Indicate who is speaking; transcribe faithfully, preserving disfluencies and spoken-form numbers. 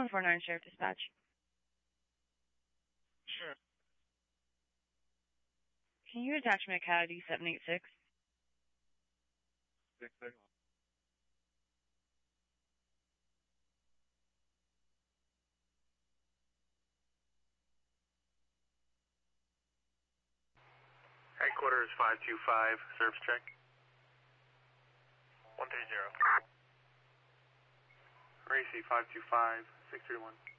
Speaker 1: one four nine Sheriff Dispatch.
Speaker 2: Sure.
Speaker 1: Can you attach me a C A D seven eight six?
Speaker 2: Six signal.
Speaker 3: Headquarters five two five, service check.
Speaker 4: one three zero.
Speaker 3: Racy five two five, six three one.